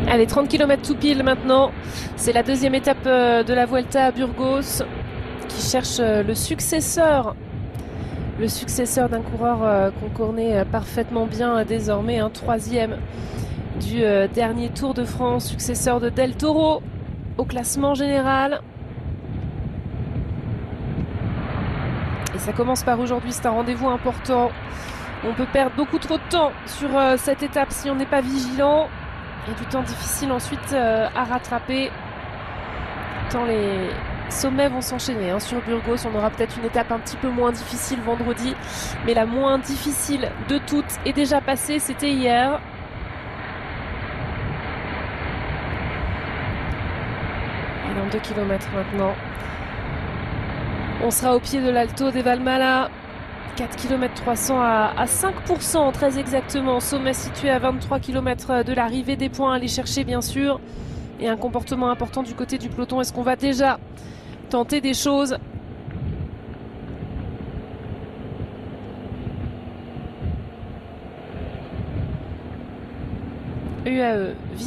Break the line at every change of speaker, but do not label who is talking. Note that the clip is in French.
Allez, 30 km tout pile maintenant. C'est la deuxième étape de la Vuelta à Burgos qui cherche le successeur. Le successeur d'un coureur qu'on connaît parfaitement bien désormais, un troisième du dernier Tour de France, successeur de Del Toro au classement général. Et ça commence par aujourd'hui, c'est un rendez-vous important. On peut perdre beaucoup trop de temps sur cette étape si on n'est pas vigilant. Et du temps difficile ensuite à rattraper. Tant les sommets vont s'enchaîner sur Burgos. On aura peut-être une étape un petit peu moins difficile vendredi. Mais la moins difficile de toutes est déjà passée. C'était hier. Et dans 2 km maintenant. On sera au pied de l'Alto des Valmala. 4 km 300 à 5% très exactement. Sommet situé à 23 km de l'arrivée, des points à aller chercher bien sûr. Et un comportement important du côté du peloton. Est-ce qu'on va déjà tenter des choses? UAE